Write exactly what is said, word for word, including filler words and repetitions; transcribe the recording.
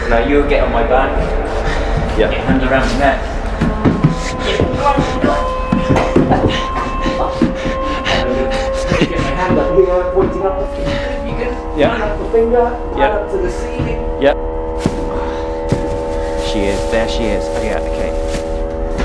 Now you get on my back. Yeah. Get your hand around my neck. Get my hand up here, pointing up. If you can Yeah. line up the finger, line Yeah. up to the ceiling. Yep. She is. There she is. Oh yeah. Okay.